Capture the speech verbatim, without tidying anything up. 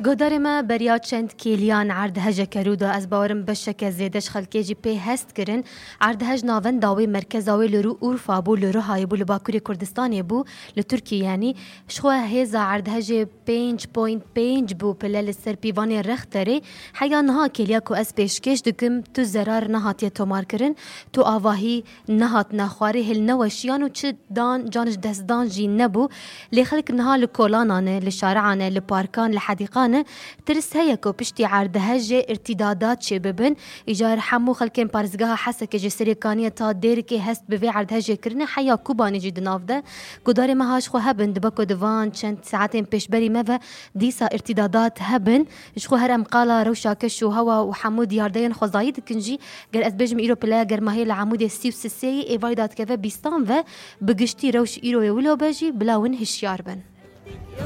گودار ما بریا چند کلیان عرض هج کرودا از باورم بشک زیدش خلکی جی پی هست کرن عرض هج ناون داوی مرکز داوی لرو اورفا بو لرو های بو لباکوری کردستانی بو لترکیه یعنی شخوه هزا عرض هج پنج پوینت پنج بو پلل سر پیوانی رختری حیا نها کلیا کو اس پیشکش دکم تو زرار نهاتی تومار کرن تو آواهی نهات نخواری هل نوشیان و چه دان جانش دستدان جی نبو لخلق نها لکولانانه لشارعانه لپارکان لحدیقانه ترس هيا كو بشتي عرض هجة ارتدادات شبابن إجار حمو خلكين بارزقها حسك جسري كانية تا ديركي هست بفي عرض هجة كرنا حيا كوباني جي دنافده قداري ما هاش خو هبن دبكو دفان چند ساعتين پیش بري مفا ديسا ارتدادات هبن شخو هرم قالا روشا كشو هوا وحمود ياردين خو زايد كنجي قر أثبجم إيرو بلا قر ما هي لعمود السيو سسي إيفايدات كفا بيستان و بقشتي روش إيرو يولو باجي بلا ون هشيار بن